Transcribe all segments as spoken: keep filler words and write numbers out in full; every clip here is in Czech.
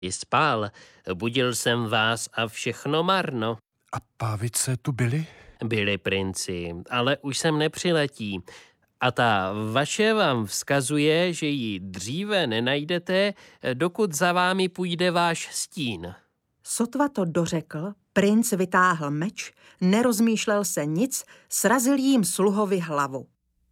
I spál, budil jsem vás a všechno marno. A pávice tu byly? Byli, princi, ale už sem nepřiletí. A ta vaše vám vzkazuje, že ji dříve nenajdete, dokud za vámi půjde váš stín. Sotva to dořekl, princ vytáhl meč, nerozmýšlel se nic, srazil jím sluhovi hlavu.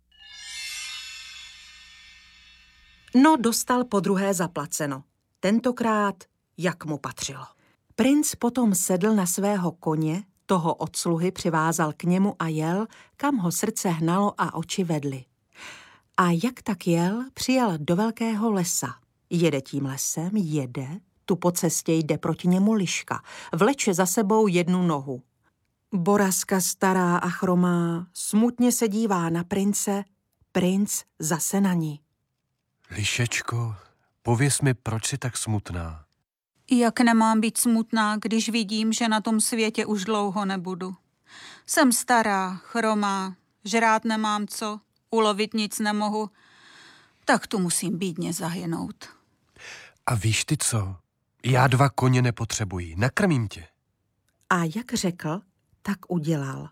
No, dostal podruhé zaplaceno. Tentokrát, jak mu patřilo. Princ potom sedl na svého koně, toho od sluhy přivázal k němu a jel, kam ho srdce hnalo a oči vedly. A jak tak jel, přijel do velkého lesa. Jede tím lesem, jede, tu po cestě jde proti němu liška, vleče za sebou jednu nohu. Borazka stará a chromá smutně se dívá na prince, princ zase na ní. Lišečko, pověz mi, proč jsi tak smutná? Jak nemám být smutná, když vidím, že na tom světě už dlouho nebudu. Jsem stará, chromá, žrát nemám co, ulovit nic nemohu, tak tu musím bídně zahynout. A víš ty co? Já dva koně nepotřebuji, nakrmím tě. A jak řekl, tak udělal.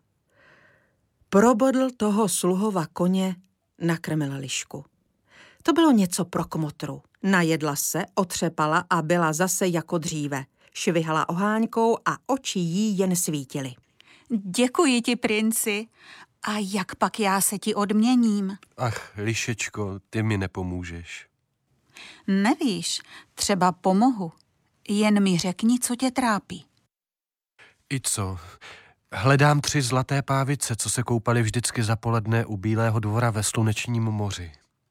Probodl toho sluhova koně, nakrmil lišku. To bylo něco pro kmotru. Najedla se, otřepala a byla zase jako dříve. Švihala oháňkou a oči jí jen svítily. Děkuji ti, princi. A jak pak já se ti odměním? Ach, lišečko, ty mi nepomůžeš. Nevíš, třeba pomohu. Jen mi řekni, co tě trápí. I co? Hledám tři zlaté pávice, co se koupaly vždycky za poledne u Bílého dvora ve Slunečním moři.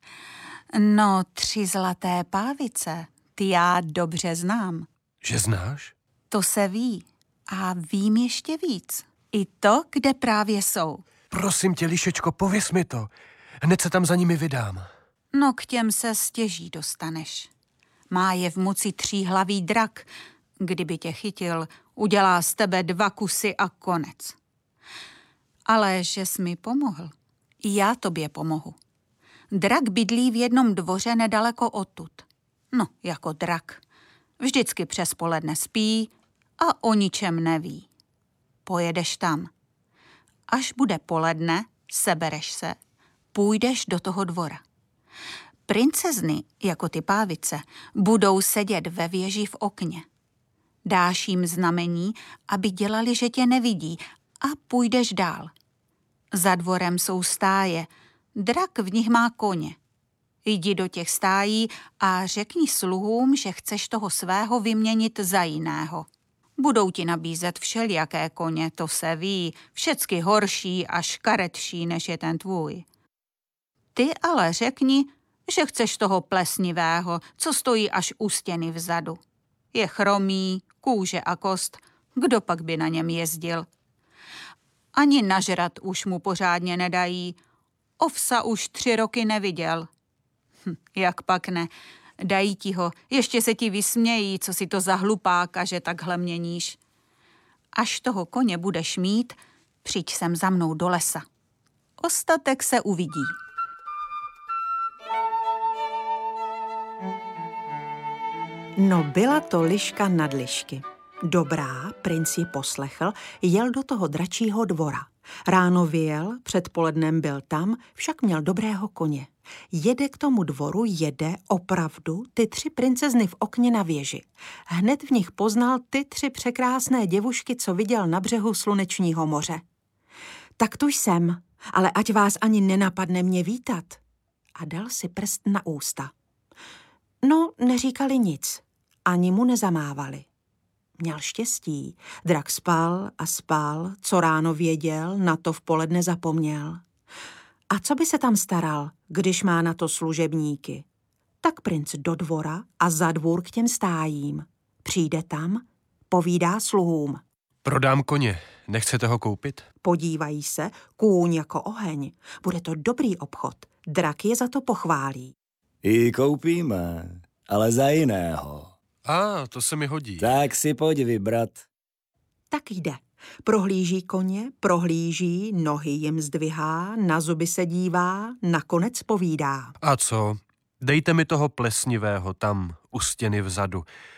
No, tři zlaté pávice, ty já dobře znám. Že znáš? To se ví. A vím ještě víc. I to, kde právě jsou. Prosím tě, lišečko, pověz mi to. Hned se tam za nimi vydám. No, k těm se stěží dostaneš. Má je v moci tříhlavý drak. Kdyby tě chytil, udělá z tebe dva kusy a konec. Ale že jsi mi pomohl, já tobě pomohu. Drak bydlí v jednom dvoře nedaleko odtud. No, jako drak. Vždycky přes poledne spí a o ničem neví. Pojedeš tam. Až bude poledne, sebereš se, půjdeš do toho dvora. Princezny, jako ty pávice, budou sedět ve věži v okně. Dáš jim znamení, aby dělali, že tě nevidí, a půjdeš dál. Za dvorem jsou stáje, drak v nich má koně. Jdi do těch stájí a řekni sluhům, že chceš toho svého vyměnit za jiného. Budou ti nabízet všelijaké koně, to se ví, všecky horší a škaredší, než je ten tvůj. Ty ale řekni, že chceš toho plesnivého, co stojí až u stěny vzadu. Je chromý, kůže a kost, kdo pak by na něm jezdil? Ani nažrat už mu pořádně nedají, ovsa už tři roky neviděl. Hm, jak pak ne, dají ti ho, ještě se ti vysmějí, co si to za hlupáka, že takhle měníš. Až toho koně budeš mít, přijď sem za mnou do lesa. Ostatek se uvidí. No, byla to liška nad lišky. Dobrá, princ ji poslechl, jel do toho dračího dvora. Ráno vyjel, předpolednem byl tam, však měl dobrého koně. Jede k tomu dvoru, jede opravdu ty tři princezny v okně na věži. Hned v nich poznal ty tři překrásné děvušky, co viděl na břehu Slunečního moře. Tak tu jsem, ale ať vás ani nenapadne mě vítat. A dal si prst na ústa. No, neříkali nic, ani mu nezamávali. Měl štěstí, drak spal a spal, co ráno věděl, na to v poledne zapomněl. A co by se tam staral, když má na to služebníky? Tak princ do dvora a za dvůr k těm stájím. Přijde tam, povídá sluhům. Prodám koně, nechcete ho koupit? Podívají se, kůň jako oheň. Bude to dobrý obchod, drak je za to pochválí. I koupíme, ale za jiného. A, ah, to se mi hodí. Tak si pojď vybrat. Tak jde. Prohlíží koně, prohlíží, nohy jim zdvihá, na zuby se dívá, nakonec povídá. A co? Dejte mi toho plesnivého tam, u stěny vzadu.